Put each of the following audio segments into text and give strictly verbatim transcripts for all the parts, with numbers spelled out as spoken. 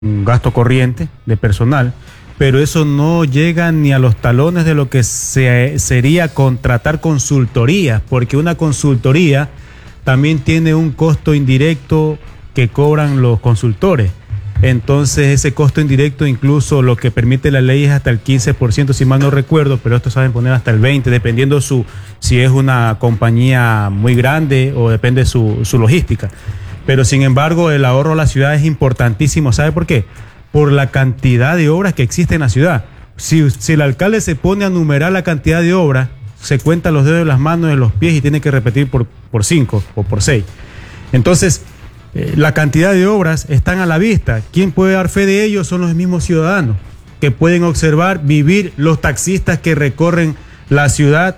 un gasto corriente de personal, pero eso no llega ni a los talones de lo que se, sería contratar consultorías, porque una consultoría también tiene un costo indirecto que cobran los consultores. Entonces ese costo indirecto, incluso lo que permite la ley es hasta el quince por ciento, si mal no recuerdo, pero estos saben poner hasta el veinte por ciento, dependiendo su, si es una compañía muy grande o depende su, su logística. Pero sin embargo el ahorro a la ciudad es importantísimo. ¿Sabe por qué? Por la cantidad de obras que existe en la ciudad. Si, si el alcalde se pone a numerar la cantidad de obras, se cuenta los dedos de las manos, de los pies y tiene que repetir por, por cinco o por seis. Entonces, eh, la cantidad de obras están a la vista. ¿Quién puede dar fe de ello? Son los mismos ciudadanos que pueden observar, vivir, los taxistas que recorren la ciudad,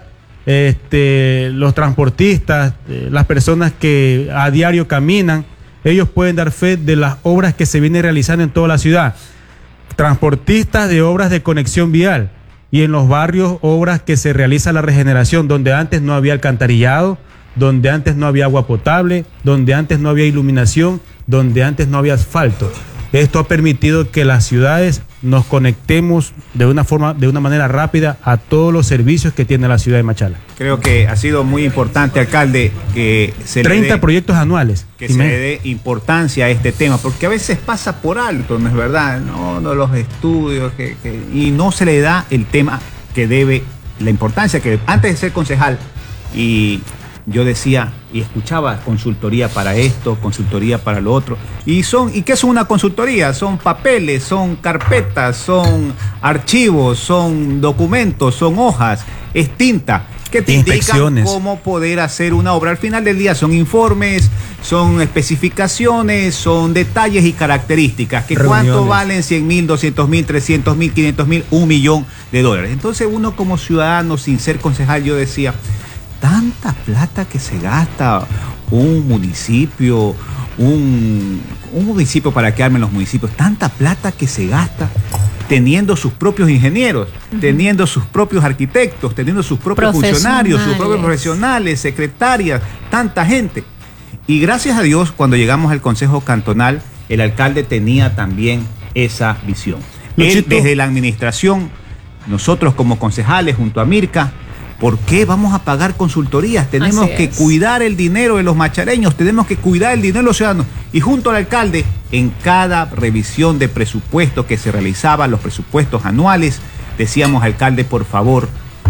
este, los transportistas, eh, las personas que a diario caminan. Ellos pueden dar fe de las obras que se vienen realizando en toda la ciudad. Transportistas de obras de conexión vial y en los barrios obras que se realiza la regeneración, donde antes no había alcantarillado, donde antes no había agua potable, donde antes no había iluminación, donde antes no había asfalto. Esto ha permitido que las ciudades nos conectemos de una forma, de una manera rápida a todos los servicios que tiene la ciudad de Machala. Creo que ha sido muy importante, alcalde, que se treinta le dé, proyectos anuales. que se le dé importancia a este tema, porque a veces pasa por alto, ¿no es verdad? No, no los estudios, que, que, y no se le da el tema que debe, la importancia que antes de ser concejal, y yo decía y escuchaba consultoría para esto, consultoría para lo otro. ¿Y son y qué es una consultoría? Son papeles, son carpetas, son archivos, son documentos, son hojas, es tinta que te indican cómo poder hacer una obra. Al final del día son informes, son especificaciones, son detalles y características. Que cuánto valen cien mil, doscientos mil, trescientos mil, quinientos mil, un millón de dólares. Entonces uno como ciudadano, sin ser concejal, yo decía, tanta plata que se gasta un municipio, un, un municipio para que armen los municipios, tanta plata que se gasta teniendo sus propios ingenieros, uh-huh. teniendo sus propios arquitectos, teniendo sus propios funcionarios, sus propios profesionales, secretarias, tanta gente. Y gracias a Dios, cuando llegamos al Consejo Cantonal, el alcalde tenía también esa visión. Él, desde la administración, nosotros como concejales junto a Mirka, ¿por qué vamos a pagar consultorías? Tenemos que cuidar el dinero de los machareños, tenemos que cuidar el dinero de los ciudadanos. Y junto al alcalde, en cada revisión de presupuesto que se realizaba, los presupuestos anuales, decíamos, alcalde, por favor,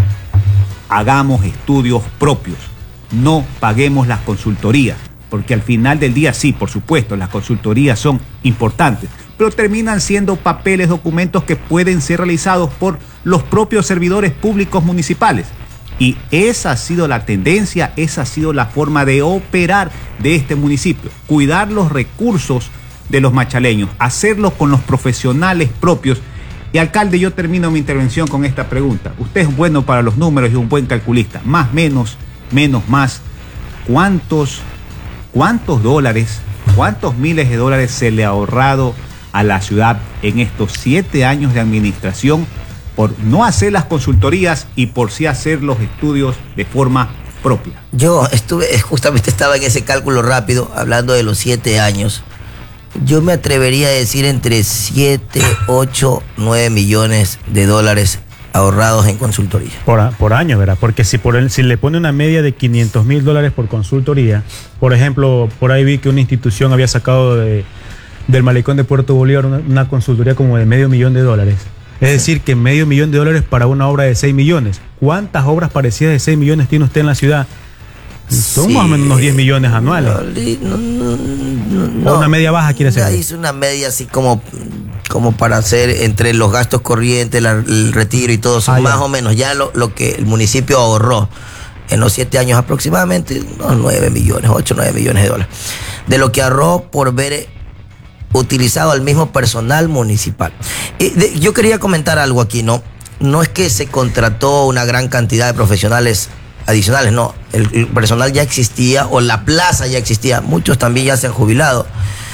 hagamos estudios propios, no paguemos las consultorías, porque al final del día, sí, por supuesto, las consultorías son importantes, pero terminan siendo papeles, documentos que pueden ser realizados por los propios servidores públicos municipales. Y esa ha sido la tendencia, esa ha sido la forma de operar de este municipio. Cuidar los recursos de los machaleños, hacerlo con los profesionales propios. Y alcalde, yo termino mi intervención con esta pregunta. Usted es bueno para los números y un buen calculista. Más, menos, menos, más. ¿Cuántos, cuántos dólares, cuántos miles de dólares se le ha ahorrado a la ciudad en estos siete años de administración por no hacer las consultorías y por sí hacer los estudios de forma propia? Yo estuve, justamente estaba en ese cálculo rápido, hablando de los siete años. Yo me atrevería a decir entre siete, ocho, nueve millones de dólares ahorrados en consultoría. Por, por año, ¿verdad? Porque si, por el, si le pone una media de quinientos mil dólares por consultoría, por ejemplo, por ahí vi que una institución había sacado de, del malecón de Puerto Bolívar una, una consultoría como de medio millón de dólares. Es decir, que medio millón de dólares para una obra de seis millones. ¿Cuántas obras parecidas de seis millones tiene usted en la ciudad? Son sí, más o menos unos diez millones anuales. No, no, no, no, o una media baja, quiere decir. Hice una media así como, como para hacer entre los gastos corrientes, la, el retiro y todo, son ah, más o menos ya lo, lo que el municipio ahorró en los siete años aproximadamente, unos nueve millones, ocho, nueve millones de dólares. De lo que ahorró por ver utilizado al mismo personal municipal. Y de, yo quería comentar algo aquí, ¿no? No es que se contrató una gran cantidad de profesionales adicionales, no. El, el personal ya existía, o la plaza ya existía. Muchos también ya se han jubilado.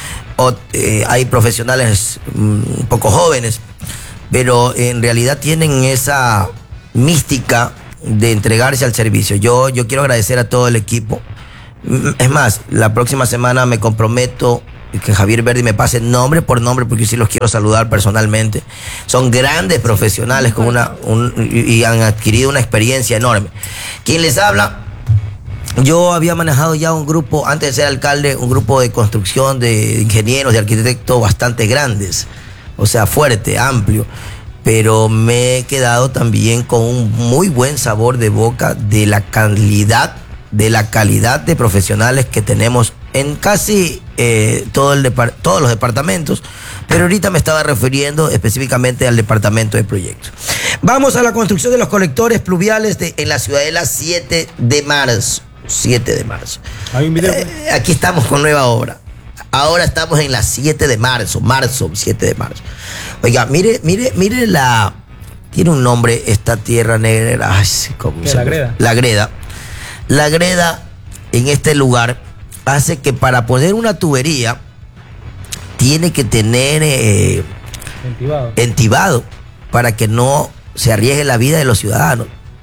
O eh, hay profesionales un mm, poco jóvenes, pero en realidad tienen esa mística de entregarse al servicio. Yo, yo quiero agradecer a todo el equipo. Es más, la próxima semana me comprometo que Javier Verdi me pase nombre por nombre, porque sí los quiero saludar personalmente. Son grandes profesionales con una, un, y han adquirido una experiencia enorme. Quien les habla, yo había manejado ya un grupo, antes de ser alcalde, un grupo de construcción de ingenieros, de arquitectos bastante grandes, o sea, fuerte, amplio, pero me he quedado también con un muy buen sabor de boca de la calidad, de la calidad de profesionales que tenemos en casi eh, todo el depart- todos los departamentos, pero ahorita me estaba refiriendo específicamente al departamento de proyectos. Vamos a la construcción de los colectores pluviales de, en la ciudadela siete de marzo. siete de marzo. Hay un video. Eh, aquí estamos con nueva obra. Ahora estamos en la siete de marzo, marzo, siete de marzo. Oiga, mire, mire, mire la... Tiene un nombre esta tierra negra. Ay, ¿cómo se La llama? greda. La greda. La greda en este lugar hace que para poner una tubería tiene que tener eh, Entibado. entibado para que no se arriesgue la vida de los ciudadanos.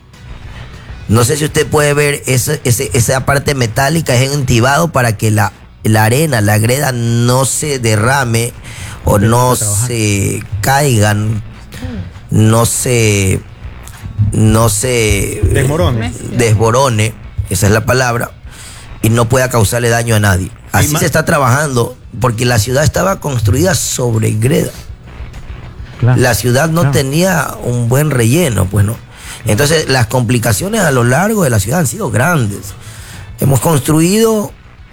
No sé si usted puede ver ese, ese, esa parte metálica, es entibado para que la, la arena, la greda no se derrame o no se caigan, no se, no se Desmorone. desborone, esa es la palabra, y no pueda causarle daño a nadie. Así ma- se está trabajando, porque la ciudad estaba construida sobre greda. Claro. La ciudad no Claro. tenía un buen relleno, pues no. Entonces las complicaciones a lo largo de la ciudad han sido grandes. Hemos construido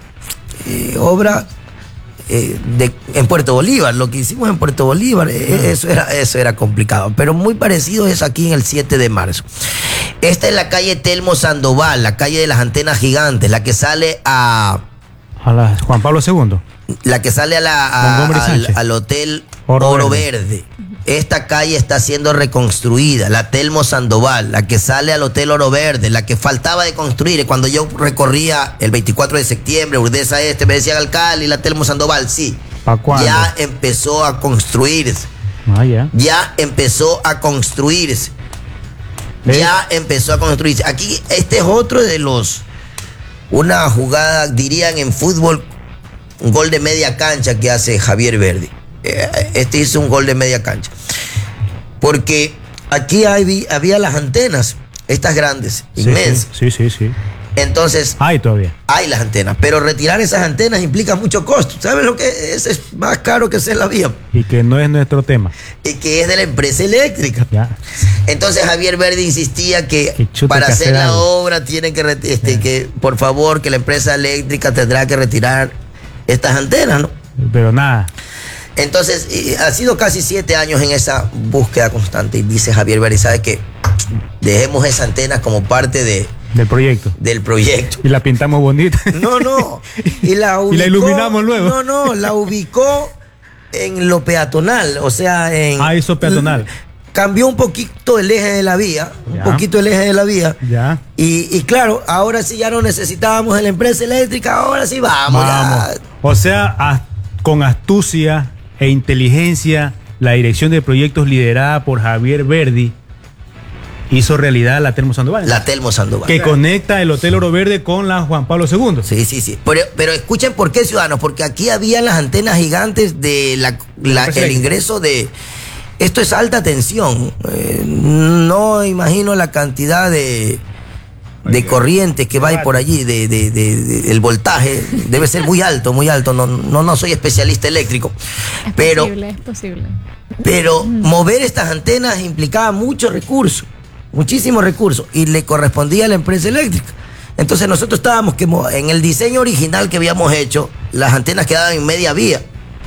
eh, obras eh, de, en Puerto Bolívar, lo que hicimos en Puerto Bolívar, eh, eso, era, eso era complicado, pero muy parecido es aquí en el siete de marzo. Esta es la calle Telmo Sandoval, la calle de las antenas gigantes, la que sale a... A la Juan Pablo segundo. La que sale a la, a- Montgomery al, Sánchez. al hotel Oro, Oro Verde. Verde. Esta calle está siendo reconstruida, la Telmo Sandoval, la que sale al hotel Oro Verde, la que faltaba de construir. Cuando yo recorría el veinticuatro de septiembre, Urdesa Este, me decían alcalde, y la Telmo Sandoval, sí. ¿Pa' cuándo? Ya empezó a construirse. Ah, ya. Ya empezó a construirse. ¿Ves? Ya empezó a construirse. Aquí, este es otro de los. Una jugada, dirían en fútbol, un gol de media cancha que hace Javier Verdi. Eh, Este hizo un gol de media cancha. Porque aquí hay- había las antenas, estas grandes, Sí, inmensas. Sí, sí, sí. sí. Entonces, Hay todavía. hay las antenas, pero retirar esas antenas implica mucho costo. ¿Sabes lo que es? Es más caro que hacer la vía. Y que no es nuestro tema. Y que es de la empresa eléctrica. Ya. Entonces Javier Verdi insistía que Que chuta, para que hacer hacer la algo. obra tienen que, reti- este, Sí. que por favor que la empresa eléctrica tendrá que retirar estas antenas, ¿no? Pero nada. Entonces y ha sido casi siete años en esa búsqueda constante y dice Javier Verdi, ¿sabe qué? Dejemos esa antena como parte de, Del proyecto. del proyecto. Y la pintamos bonita. No, no. Y la, Y la iluminamos luego. No, no, la ubicó en lo peatonal, o sea, en... Ah, hizo peatonal. Cambió un poquito el eje de la vía, un Ya. poquito el eje de la vía. Ya. Y, y claro, ahora sí ya no necesitábamos de la empresa eléctrica, ahora sí vamos. Vamos. ya. O sea, as- con astucia e inteligencia, la dirección de proyectos liderada por Javier Verdi hizo realidad la Telmo Sandoval. La Telmo Sandoval. que conecta el Hotel Oro Verde con la Juan Pablo segundo. Sí, sí, sí. Pero, pero escuchen por qué, ciudadanos, porque aquí había las antenas gigantes de la, la- el ingreso de... Esto es alta tensión. Eh, no imagino la cantidad de, de corrientes que va ahí por allí, de, de- de- de- el voltaje. Debe ser muy alto, muy alto. No, no, no soy especialista eléctrico. Es Pero, posible, es posible. pero mover estas antenas implicaba mucho recurso, muchísimos recursos, y le correspondía a la empresa eléctrica. Entonces nosotros estábamos que mo- en el diseño original que habíamos hecho, las antenas quedaban en media vía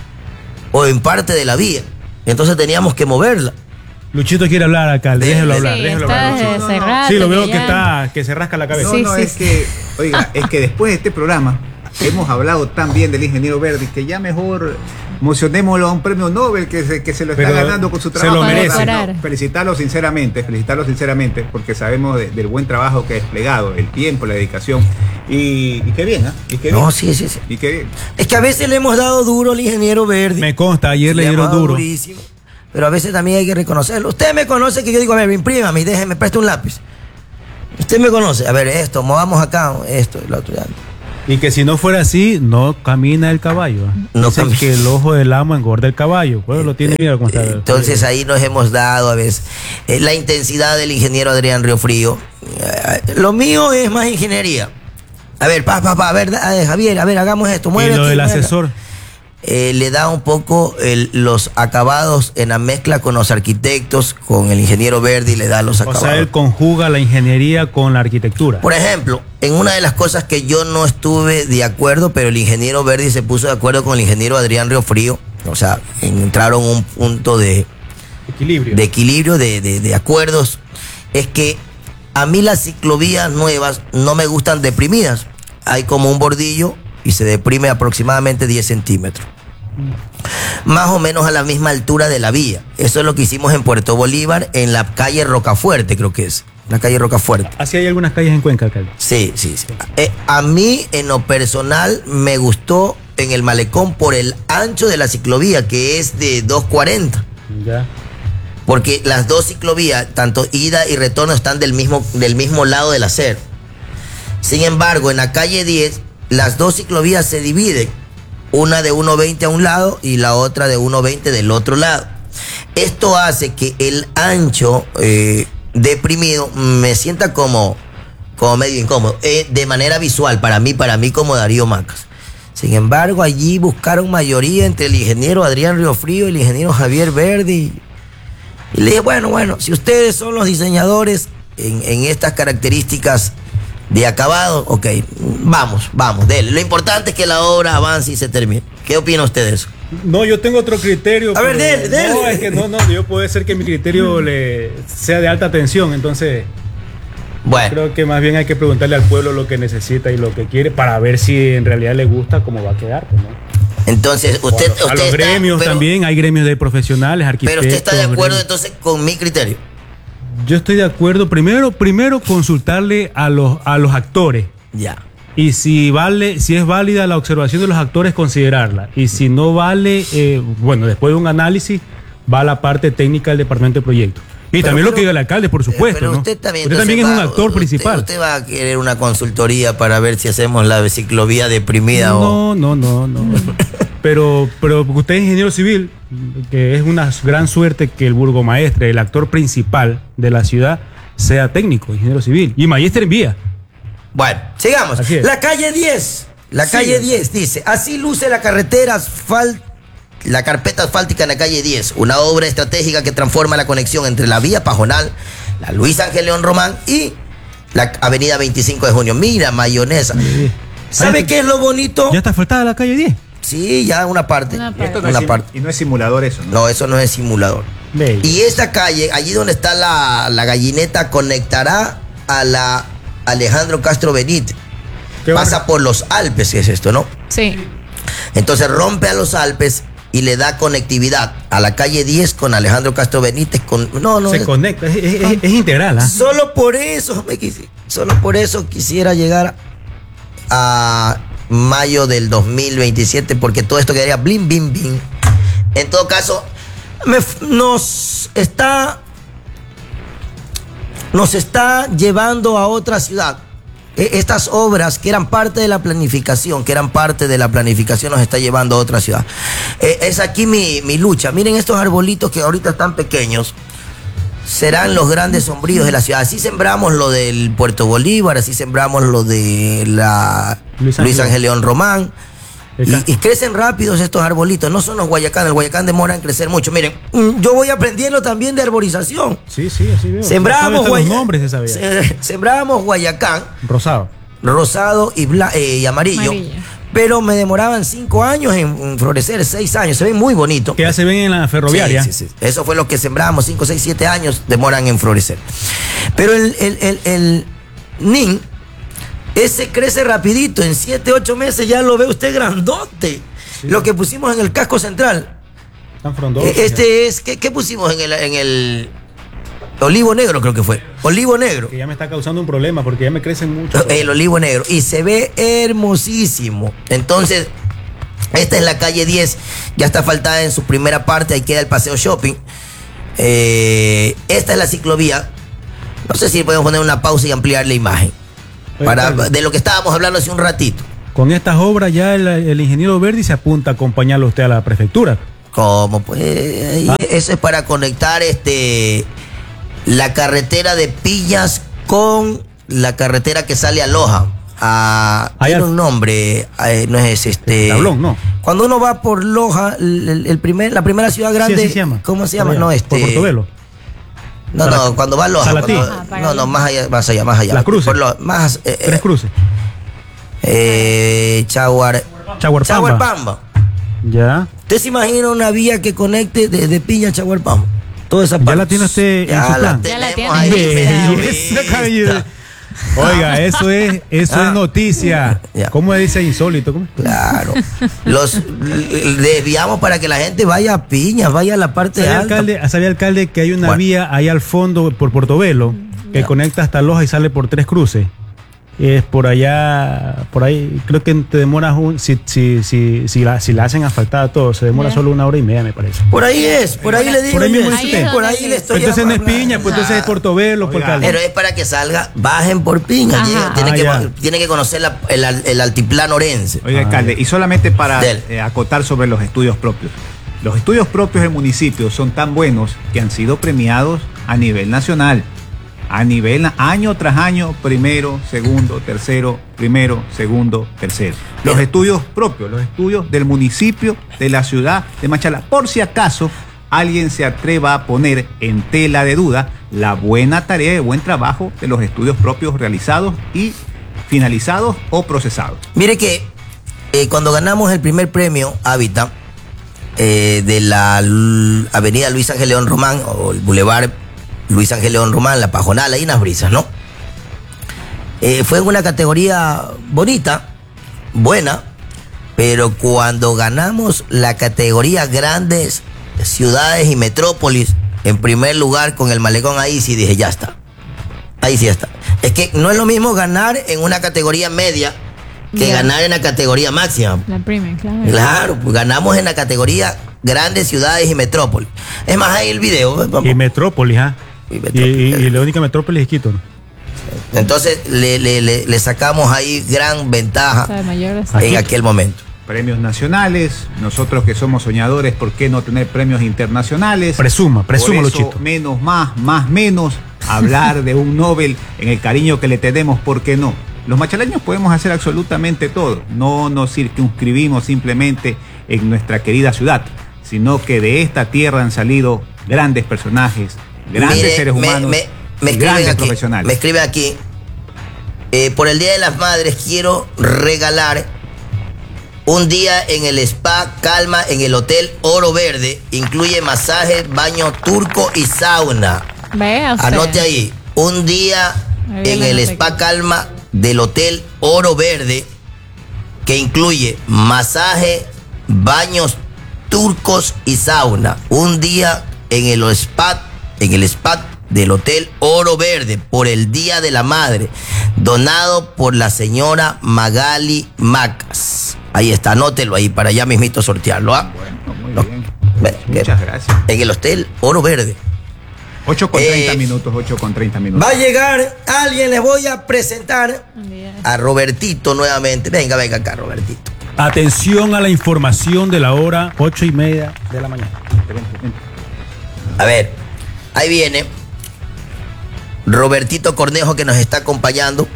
o en parte de la vía. Entonces teníamos que moverla. Luchito quiere hablar, alcalde. Déjelo Sí, hablar, Sí, déjelo está hablar. desde Luchito. hace rato Sí, lo veo ya- que está, que se rasca la cabeza. No, Sí, no, sí, es sí. que, oiga, es que después de este programa hemos hablado tan bien del ingeniero Verdi que ya mejor mocionémoslo a un premio Nobel que se, que se lo está Pero ganando con su se trabajo. lo merece. No, felicitarlo sinceramente, felicitarlo sinceramente, porque sabemos de- del buen trabajo que ha desplegado, el tiempo, la dedicación. Y, y qué bien, ¿ah? Y qué bien. No, sí, sí, sí. Y qué bien. Es que a veces le hemos dado duro al ingeniero Verdi. Me consta, ayer le hemos dieron dado duro. durísimo, pero a veces también hay que reconocerlo. Usted me conoce que yo digo, a ver, imprímame y déjeme, preste un lápiz. Usted me conoce, a ver, esto, movamos acá, esto y lo otro. Ya. Y que si no fuera así, no camina el caballo. No Dicen camina. que el ojo del amo engorda el caballo. Pues lo tiene miedo cómo está. Entonces ahí nos hemos dado a veces eh, la intensidad del ingeniero Adrián Riofrío. Eh, lo mío es más ingeniería. A ver, pa, pa, pa, a ver, eh, Javier, a ver, hagamos esto. Y Mueve lo aquí, del mueve acá. asesor. Eh, le da un poco el- los acabados en la mezcla con los arquitectos, con el ingeniero Verdi, le da los O acabados. sea, él conjuga la ingeniería con la arquitectura. Por ejemplo, en una de las cosas que yo no estuve de acuerdo, pero el ingeniero Verdi se puso de acuerdo con el ingeniero Adrián Riofrío, o sea, entraron un punto de, Equilibrio. de equilibrio, de, de- de acuerdos, es que a mí las ciclovías nuevas no me gustan deprimidas. Hay como un bordillo y se deprime aproximadamente diez centímetros. Más o menos a la misma altura de la vía. Eso es lo que hicimos en Puerto Bolívar, en la calle Rocafuerte, creo que es. La calle Rocafuerte. Así hay algunas calles en Cuenca, alcalde. Sí, sí, sí. Eh, a mí, en lo personal, me gustó en el malecón por el ancho de la ciclovía, que es de dos cuarenta. Ya. Porque las dos ciclovías, tanto ida y retorno, están del mismo, del mismo lado del acero. Sin embargo, en la calle diez, las dos ciclovías se dividen. Una de uno veinte a un lado y la otra de uno veinte del otro lado. Esto hace que el ancho eh, deprimido me sienta como, como medio incómodo. Eh, de manera visual, para mí, para mí como Darío Macas. Sin embargo, allí buscaron mayoría entre el ingeniero Adrián Riofrío y el ingeniero Javier Verdi. Y le dije, bueno, bueno, si ustedes son los diseñadores en, en estas características de acabado, ok, vamos, vamos, dele. Lo importante es que la obra avance y se termine. ¿Qué opina usted de eso? No, yo tengo otro criterio. A ver, pero- dele, dele. No, es que no, no, yo puede ser que mi criterio le sea de alta tensión, entonces Bueno, creo que más bien hay que preguntarle al pueblo lo que necesita y lo que quiere para ver si en realidad le gusta cómo va a quedar, pues, ¿no? entonces usted, a usted los está- gremios pero- también, hay gremios de profesionales, Pero arquitectos. usted está de acuerdo gremios. entonces con mi criterio. Yo estoy de acuerdo. Primero, primero consultarle a los, a los actores. Ya. Y si vale, si es válida la observación de los actores, considerarla. Y si no vale, eh, bueno, después de un análisis, va a la parte técnica del departamento de proyecto. Y Pero- también lo pero- que diga el alcalde, por supuesto. Pero ¿no? usted también, Usted también es entonces un va- actor usted- principal. Usted va a querer una consultoría para ver si hacemos la ciclovía deprimida o... No, no, no, no. pero, pero usted es ingeniero civil, que es una gran suerte que el burgomaestre, el actor principal de la ciudad, sea técnico, ingeniero civil. Y maestre en vía. Bueno, sigamos. Así es. La calle diez. La Sí, calle o sea. diez dice, así luce la carretera asfal- la carpeta asfáltica en la calle diez, una obra estratégica que transforma la conexión entre la vía Pajonal, la Luis Ángel León Román y la avenida veinticinco de junio. Mira, mayonesa. Sí. ¿Sabe Ay, qué es lo bonito? ¿Ya está faltada la calle diez? Sí, ya una parte. Una Y, esto no Una es, sim- parte. y no es simulador eso, ¿no? No, eso no es simulador. Ve. Y esta calle, allí donde está la, la gallineta, conectará a la Alejandro Castro Benítez. ¿Qué Pasa barrio? por los Alpes, que es esto, ¿no? Sí. Entonces rompe a los Alpes y le da conectividad a la calle diez con Alejandro Castro Benítez. Con, no, no. Se es- conecta, es, es- es- es integral. ¿Ah? Solo por eso, me quisi- solo por eso quisiera llegar a mayo del dos mil veintisiete, porque todo esto quedaría blin, blin, blin. En todo caso, me f- nos está nos está llevando a otra ciudad. E- Estas obras que eran parte de la planificación, que eran parte de la planificación, nos está llevando a otra ciudad. Eh, es aquí mi, mi lucha. Miren estos arbolitos que ahorita están pequeños. Serán los grandes sombríos de la ciudad. Así sembramos lo del Puerto Bolívar, así sembramos lo de la Luis Luis Ángel. Ángel León Román. El ca- Y, y crecen rápidos estos arbolitos, no son los guayacán, el guayacán demora en crecer mucho. Miren, mm, yo voy aprendiendo también de arborización. Sí, sí, así veo. Sembramos, Sabe hasta guaya- los nombres de esa vía. se- sembramos guayacán, Rosado. rosado y, bla- eh, y amarillo, Amarillo. pero me demoraban cinco años en, en florecer, seis años, se ven muy bonitos. Que ya se ven en la ferroviaria. Sí, sí, sí. Eso fue lo que sembramos, cinco, seis, siete años demoran en florecer. Pero el, el, el, el nin, ese crece rapidito, en siete, ocho meses ya lo ve usted grandote. Sí. Lo que pusimos en el casco central. Tan frondoso. Eh, Este es, ¿qué, qué pusimos en el, en el olivo negro, creo que fue? Olivo negro. Que ya me está causando un problema porque ya me crecen mucho. El olivo negro. Y se ve hermosísimo. Entonces, esta es la calle diez. Ya está faltada en su primera parte. Ahí queda el paseo shopping. Eh, esta es la ciclovía. No sé si podemos poner una pausa y ampliar la imagen. Oye, Para, Carlos, de lo que estábamos hablando hace un ratito. Con estas obras ya el, el ingeniero Verdi se apunta a acompañarlo a usted a la prefectura. ¿Cómo? Pues ¿Ah? Eso es para conectar este la carretera de Pillas con la carretera que sale a Loja. A, tiene un nombre, eh, no es este. Tablón, no. Cuando uno va por Loja, el, el primer, la primera ciudad grande. Sí, así se llama. ¿Cómo se llama? Allá, no, este. Por Portobelo. No, para, no, cuando va a Loja. Salatí. Cuando, Ah, no, no, más allá, más allá, más allá. Las Cruces. Por lo, más, eh, Tres Cruces. Eh, Chaguar. Chaguarpamba. Chaguarpamba. Ya. ¿Usted se imagina una vía que conecte de, de Piña a Chaguarpamba? Toda esa parte. ¿Ya la tiene usted en ya su plan? La Ya la tenemos tiene. ahí. Belleza. Oiga, eso es, eso Ah. es noticia. Ya. ¿Cómo dice insólito? ¿Cómo? Claro. Los desviamos para que la gente vaya a Piñas, vaya a la parte ¿Sabía alta. alcalde, sabía alcalde que hay una Bueno. vía ahí al fondo por Portobelo que Ya. conecta hasta Loja y sale por Tres Cruces? Es por allá, por ahí, creo que te demoras un, si, si, si, si, la, si la hacen asfaltada todo, se demora Ya. solo una hora y media, me parece. Por ahí es, por ahí le digo. Por ahí mismo yo. dice usted. Por ahí le estoy Entonces no es hablando. Piña, pues entonces es Portobelo, por Oiga, alcalde. Pero es para que salga, bajen por Piña. Ajá. lleguen, Tienen, Ah, que, ya. tienen que conocer la- el, el altiplano orense. Oiga, Ah, alcalde, ya. y solamente para Del. eh, acotar sobre los estudios propios. Los estudios propios del municipio son tan buenos que han sido premiados a nivel nacional. A nivel, na- año tras año, primero, segundo, tercero, primero, segundo, tercero. Los Pero- estudios propios, los estudios del municipio, de la ciudad de Machala. Por si acaso alguien se atreva a poner en tela de duda la buena tarea y buen trabajo de los estudios propios realizados y finalizados o procesados. Mire que eh, cuando ganamos el primer premio Hábitat eh, de la L- avenida Luis Ángel León Román, o el Boulevard Luis Ángel León Román, La Pajonal, ahí en Las Brisas, ¿no? Eh, fue en una categoría bonita, buena, pero cuando ganamos la categoría grandes ciudades y metrópolis, en primer lugar con el malecón, ahí sí dije, ya está. Ahí sí está. Es que no es lo mismo ganar en una categoría media que Ya. ganar en la categoría máxima. La premium, claro. Claro, pues ganamos en la categoría grandes ciudades y metrópolis. Es más, ahí el video. Y Metrópolis, ¿ah? Y Y, Metrópolis. y- y la única Metrópolis es Quito, ¿no? Entonces le, le- le- le sacamos ahí gran ventaja Sabe mayor. en aquel momento. Premios nacionales, nosotros que somos soñadores, ¿por qué no tener premios internacionales? Presuma, presuma, Por eso, Luchito. menos más, más menos, hablar de un Nobel en el cariño que le tenemos, ¿por qué no? Los machaleños podemos hacer absolutamente todo, no nos circunscribimos simplemente en nuestra querida ciudad, sino que de esta tierra han salido grandes personajes, grandes Mire, seres me- humanos, me, me y escriben grandes aquí, profesionales. me escriben aquí. eh, por el Día de las Madres quiero regalar un día en el Spa Calma en el Hotel Oro Verde. Incluye masaje, baño turco y sauna. Vea usted. Anote ahí, un día Ahí en viene el la Spa tecla. Calma del Hotel Oro Verde, que incluye masaje, baños turcos y sauna. Un día en el spa, en el spa del Hotel Oro Verde por el Día de la Madre, donado por la señora Magali Macas. Ahí está, anótelo ahí para ya mismito sortearlo. ¿Ah? Bueno, muy No. bien. Ve- Muchas que- gracias. En el Hotel Oro Verde. ocho con treinta Eh, minutos, ocho con treinta minutos. Va a llegar alguien, les voy a presentar Un día. a Robertito nuevamente. Venga, venga acá, Robertito. Atención a la información de la hora ocho y media de la mañana. A ver, ahí viene Robertito Cornejo que nos está acompañando.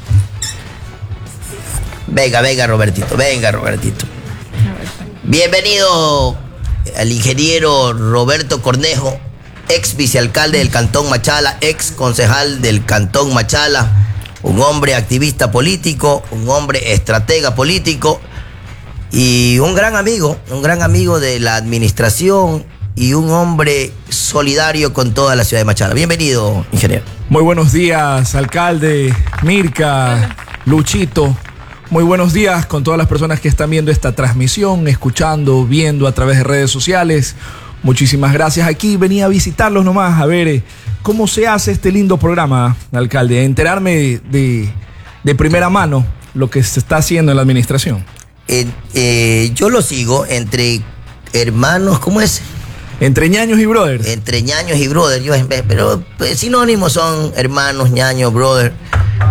Venga, venga, Robertito, venga, Robertito. A ver, pues. Bienvenido al ingeniero Roberto Cornejo, ex vicealcalde del Cantón Machala, ex concejal del Cantón Machala, un hombre activista político, un hombre estratega político y un gran amigo, un gran amigo de la administración y un hombre solidario con toda la ciudad de Machala. Bienvenido, ingeniero. Muy buenos días, alcalde, Mirka, Luchito. Muy buenos días con todas las personas que están viendo esta transmisión, escuchando, viendo a través de redes sociales. Muchísimas gracias. Aquí venía a visitarlos nomás, a ver eh, cómo se hace este lindo programa, alcalde. A enterarme de, de primera mano lo que se está haciendo en la administración. Eh, eh, yo lo sigo entre hermanos, ¿cómo es? Entre ñaños y brothers. Entre ñaños y brother, yo, pero pues, sinónimos son hermanos, ñaños, brother.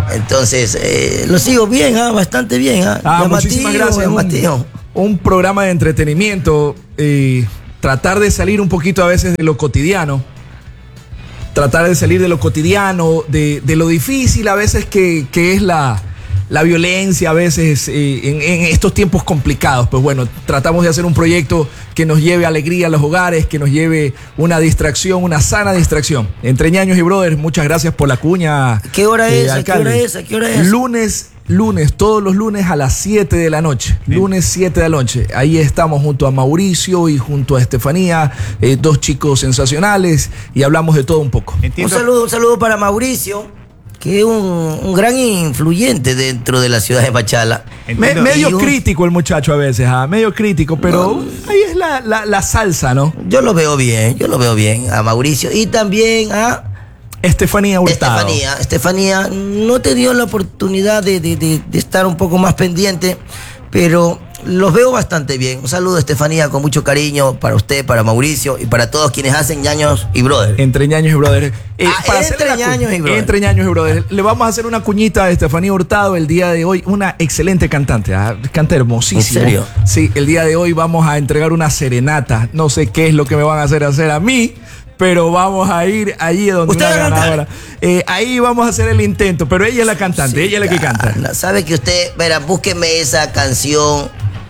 Entonces, eh, lo sigo bien, ¿ah? Bastante bien. ¿ah? Ah, Llamativo, muchísimas gracias. llamativo. Un, un programa de entretenimiento, eh, tratar de salir un poquito a veces de lo cotidiano, tratar de salir de lo cotidiano, de, de lo difícil a veces que, que es la, la violencia, a veces eh, en, en estos tiempos complicados. Pues bueno, tratamos de hacer un proyecto que nos lleve alegría a los hogares, que nos lleve una distracción, una sana distracción. Entre ñaños y brothers, muchas gracias por la cuña. ¿Qué hora eh, es? ¿A qué hora alcalde. es? ¿A qué hora es? Lunes, lunes, todos los lunes a las siete de la noche. Bien. Lunes siete de la noche. Ahí estamos junto a Mauricio y junto a Estefanía, eh, dos chicos sensacionales, y hablamos de todo un poco. Un Entiendo. saludo, un saludo para Mauricio, que es un, un gran influyente dentro de la ciudad de Machala. Me- Entiendo. medio Y un- crítico el muchacho a veces, ah, medio crítico, pero ahí es la, la, la salsa, ¿no? Yo lo veo bien, yo lo veo bien a Mauricio y también a Estefanía Hurtado. Estefanía. Estefanía no te dio la oportunidad de, de- de- de estar un poco más pendiente, pero los veo bastante bien. Un saludo, Estefanía, con mucho cariño para usted, para Mauricio y para todos quienes hacen ñaños y brothers. Entre ñaños y brothers. Eh, Ah, para entre hacerle la cu- ñaños y brothers. Entre ñaños y brothers. Le vamos a hacer una cuñita a Estefanía Hurtado el día de hoy. Una excelente cantante. ¿ah? Canta hermosísimo. ¿En serio? Sí, el día de hoy vamos a entregar una serenata. No sé qué es lo que me van a hacer hacer a mí, pero vamos a ir allí donde ¿Usted una va a cantar? ganadora. Eh, ahí vamos a hacer el intento, pero ella es la cantante, ella es la que canta. Carla, sabe que usted, verá, búsqueme esa canción,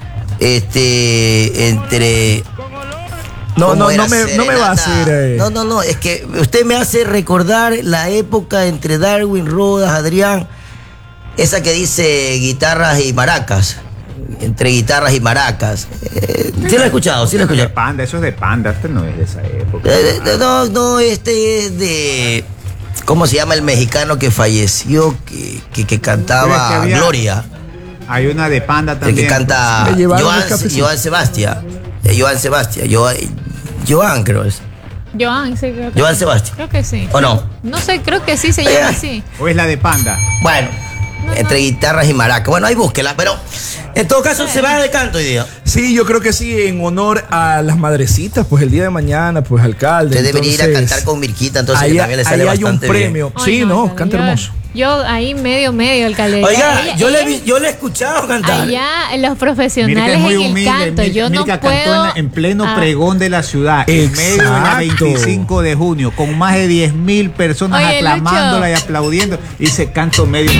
este, entre... No, ¿cómo no, era? no me, no me va a Serenata. hacer. eh. No, no, no, es que usted me hace recordar la época entre Darwin, Rodas, Adrián, esa que dice guitarras y maracas, entre guitarras y maracas. Eh, sí lo he escuchado, sí lo he De escuchado. Panda, eso es de Panda, esto no es de esa época. Eh, eh, No, no, este es de... ¿Cómo se llama el mexicano que falleció, que, que, que cantaba Pero es que había- Gloria? Hay una de Panda El también. que canta Me llevaron Joan, el cafecito. Joan Sebastián. Eh, Joan Sebastián. Joan, Joan creo es. Joan, sí, creo que Joan sí. Sebastián. Creo que sí. ¿O no? No sé, creo que sí se Eh. llama así. O es la de Panda. Bueno, entre guitarras y maracas. Bueno, ahí búsquela. Pero en todo caso se va de canto hoy día. Sí, yo creo que sí, en honor a las madrecitas, pues el día de mañana, pues alcalde. Usted debería ir a entonces, cantar con Mirquita, entonces ahí, que también le sale ahí hay un bastante bien. premio. Ay, Sí, no, alcalde, canta yo- hermoso. Yo ahí medio, medio, alcalde. Oiga, Ella- yo, le ella- vi- yo le he escuchado cantar. Allá, los Mirka profesionales es muy en el humilde. canto. Mirka- Yo no Mirka puedo. cantó en, la- en pleno Ah, pregón de la ciudad, en medio de la Exacto. veinticinco de junio, con más de diez mil personas Oye, aclamándola Lucho. y aplaudiendo. Y se canto medio.